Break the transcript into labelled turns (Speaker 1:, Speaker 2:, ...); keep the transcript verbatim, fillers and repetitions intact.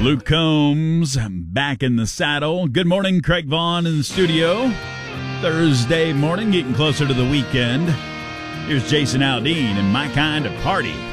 Speaker 1: Luke Combs back in the saddle. Good morning, Craig Vaughn in the studio. Thursday morning, getting closer to the weekend. Here's Jason Aldean and My Kind of Party.